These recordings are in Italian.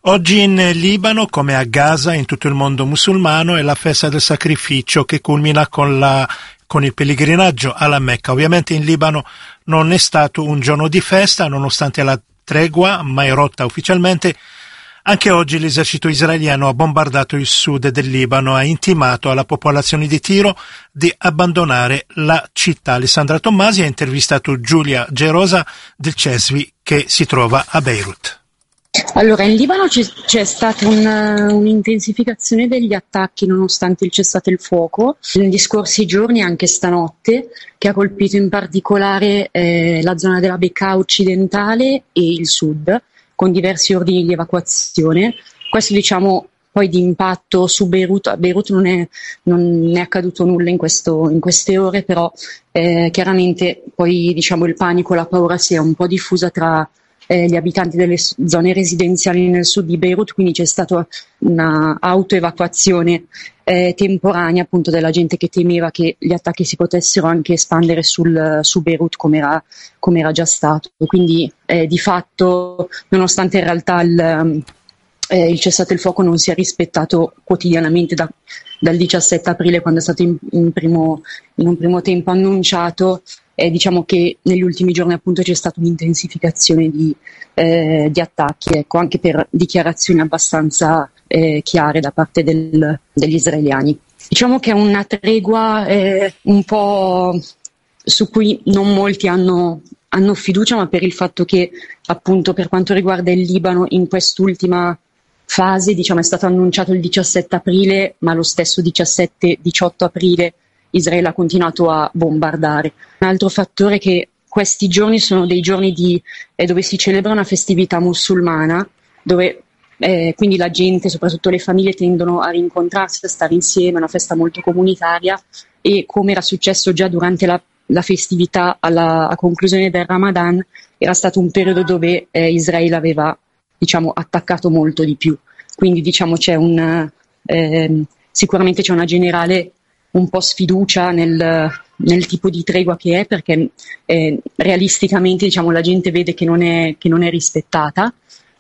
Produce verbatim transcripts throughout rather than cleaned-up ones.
Oggi in Libano, come a Gaza, in tutto il mondo musulmano, è la festa del sacrificio che culmina con, la, con il pellegrinaggio alla Mecca. Ovviamente in Libano non è stato un giorno di festa, nonostante la tregua mai rotta ufficialmente. Anche oggi l'esercito israeliano ha bombardato il sud del Libano, ha intimato alla popolazione di Tiro di abbandonare la città. Alessandra Tommasi ha intervistato Giulia Gerosa del CESVI che si trova a Beirut. Allora, in Libano c'è, c'è stata un, un'intensificazione degli attacchi nonostante il cessate il fuoco negli scorsi giorni, anche stanotte, che ha colpito in particolare eh, la zona della Bekaa occidentale e il sud, con diversi ordini di evacuazione. Questo, diciamo, poi di impatto su Beirut. A Beirut non è, non è accaduto nulla in, questo, in queste ore, però eh, chiaramente poi, diciamo, il panico, la paura si è un po' diffusa tra Eh, gli abitanti delle zone residenziali nel sud di Beirut, quindi c'è stata una autoevacuazione eh, temporanea appunto della gente che temeva che gli attacchi si potessero anche espandere sul, su Beirut come era, come era già stato. Quindi eh, di fatto, nonostante in realtà il, eh, il cessate il fuoco non sia rispettato quotidianamente da, dal diciassette aprile, quando è stato in, in, primo, in un primo tempo annunciato, Eh, diciamo che negli ultimi giorni appunto c'è stata un'intensificazione di, eh, di attacchi, ecco, anche per dichiarazioni abbastanza eh, chiare da parte del, degli israeliani. Diciamo che è una tregua eh, un po' su cui non molti hanno, hanno fiducia, ma per il fatto che appunto per quanto riguarda il Libano in quest'ultima fase, diciamo, è stato annunciato il diciassette aprile, ma lo stesso diciassette diciotto aprile Israele ha continuato a bombardare. Un altro fattore è che questi giorni sono dei giorni di, eh, dove si celebra una festività musulmana, dove eh, quindi la gente, soprattutto le famiglie, tendono a rincontrarsi, a stare insieme, è una festa molto comunitaria, e come era successo già durante la, la festività alla a conclusione del Ramadan, era stato un periodo dove eh, Israele aveva, diciamo, attaccato molto di più. Quindi, diciamo, c'è un eh, sicuramente c'è una generale un po' sfiducia nel, nel tipo di tregua che è, perché eh, realisticamente, diciamo, la gente vede che non è, che non è rispettata,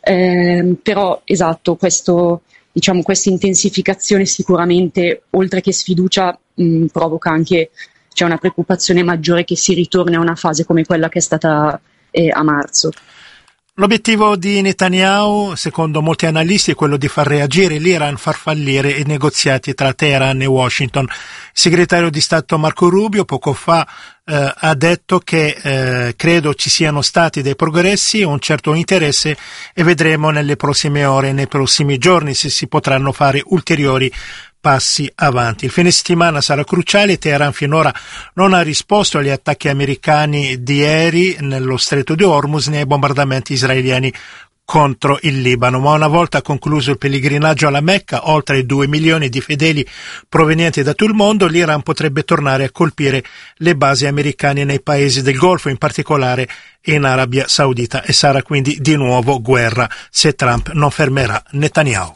eh, però esatto, questo, diciamo, questa intensificazione sicuramente, oltre che sfiducia, mh, provoca anche, c'è una preoccupazione maggiore che si ritorni a una fase come quella che è stata eh, a marzo. L'obiettivo di Netanyahu, secondo molti analisti, è quello di far reagire l'Iran, far fallire i negoziati tra Teheran e Washington. Il segretario di Stato Marco Rubio poco fa eh, ha detto che eh, credo ci siano stati dei progressi, un certo interesse, e vedremo nelle prossime ore, nei prossimi giorni, se si potranno fare ulteriori passi avanti. Il fine settimana sarà cruciale. Teheran finora non ha risposto agli attacchi americani di ieri nello stretto di Hormuz né ai bombardamenti israeliani contro il Libano, ma una volta concluso il pellegrinaggio alla Mecca, oltre due milioni di fedeli provenienti da tutto il mondo, l'Iran potrebbe tornare a colpire le basi americane nei paesi del Golfo, in particolare in Arabia Saudita, e sarà quindi di nuovo guerra se Trump non fermerà Netanyahu.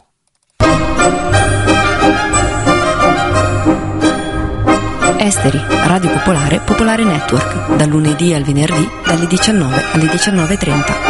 Esteri, Radio Popolare, Popolare Network, dal lunedì al venerdì, dalle diciannove alle diciannove e trenta.